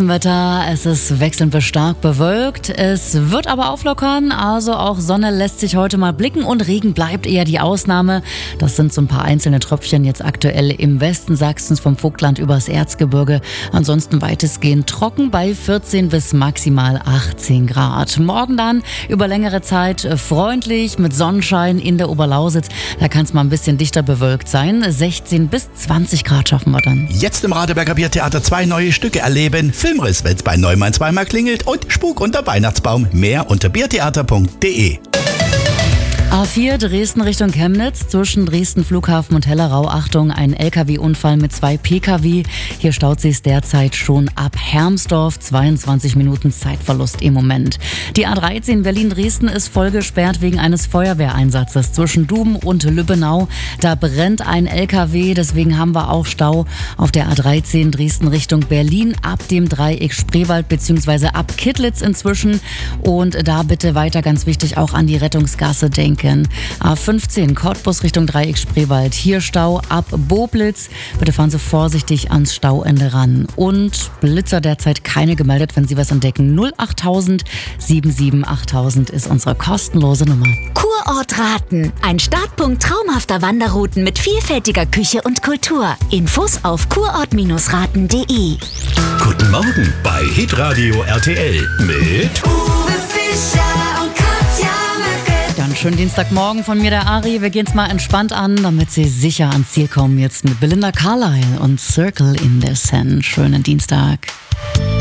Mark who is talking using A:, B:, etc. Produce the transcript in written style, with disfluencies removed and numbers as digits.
A: Spitzenwetter. Es ist wechselnd bis stark bewölkt. Es wird aber auflockern, also auch Sonne lässt sich heute mal blicken und Regen bleibt eher die Ausnahme. Das sind so ein paar einzelne Tröpfchen jetzt aktuell im Westen Sachsens vom Vogtland übers Erzgebirge. Ansonsten weitestgehend trocken bei 14 bis maximal 18 Grad. Morgen dann über längere Zeit freundlich mit Sonnenschein in der Oberlausitz. Da kann es mal ein bisschen dichter bewölkt sein. 16 bis 20 Grad schaffen wir dann.
B: Jetzt im Radeberger Biertheater 2 neue Stücke erleben. Filmriss, wenn's bei Neumann zweimal klingelt und Spuk unter Weihnachtsbaum. Mehr unter biertheater.de.
A: A4 Dresden Richtung Chemnitz, zwischen Dresden Flughafen und Hellerau. Achtung, ein LKW-Unfall mit 2 PKW. Hier staut sich's derzeit schon ab Hermsdorf. 22 Minuten Zeitverlust im Moment. Die A13 Berlin-Dresden ist voll gesperrt wegen eines Feuerwehreinsatzes zwischen Duben und Lübbenau. Da brennt ein LKW, deswegen haben wir auch Stau auf der A13 Dresden Richtung Berlin ab dem Dreieck Spreewald bzw. ab Kittlitz inzwischen. Und da bitte weiter, ganz wichtig, auch an die Rettungsgasse denken. A15 Cottbus Richtung Dreieck Spreewald. Hier Stau ab Boblitz. Bitte fahren Sie vorsichtig ans Stauende ran. Und Blitzer derzeit keine gemeldet, wenn Sie was entdecken. 08000 77 8000 ist unsere kostenlose Nummer.
C: Kurort Raten. Ein Startpunkt traumhafter Wanderrouten mit vielfältiger Küche und Kultur. Infos auf kurort-raten.de.
D: Guten Morgen bei Hitradio RTL mit
E: Uwe Fischer und Katja Möcke.
A: Ganz schönen Dienstagmorgen von mir, der Ari. Wir gehen es mal entspannt an, damit Sie sicher ans Ziel kommen. Jetzt mit Belinda Carlisle und Circle in the Sand. Schönen Dienstag.